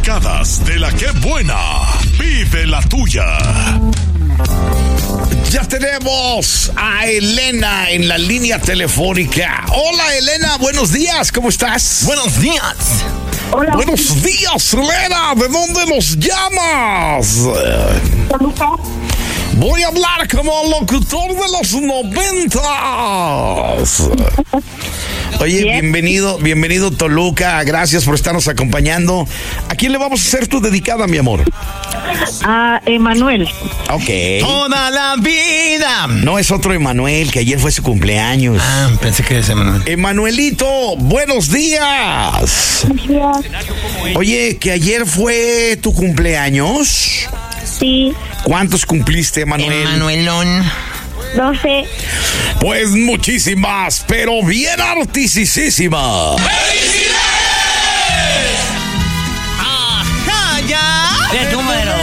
dedicadas de la que buena. Vive la tuya. Ya tenemos a Elena en la línea telefónica. Hola, Elena, buenos días, ¿cómo estás? Buenos días. Hola. Buenos días, Elena, ¿de dónde nos llamas? Toluca. Voy a hablar como locutor de los 90s. Oye, bienvenido Toluca, gracias por estarnos acompañando. ¿A quién le vamos a hacer tu dedicada, mi amor? A Emanuel. Ok. Toda la vida. No, es otro Emanuel, que ayer fue su cumpleaños. Ah, pensé que era Emanuel. Emanuelito, buenos días. Oye, que ayer fue tu cumpleaños. Sí. ¿Cuántos cumpliste, Emanuel? Emanuelón. 12. Pues muchísimas, pero bien artisísimas. ¡Ajá, ya! ¿Qué número?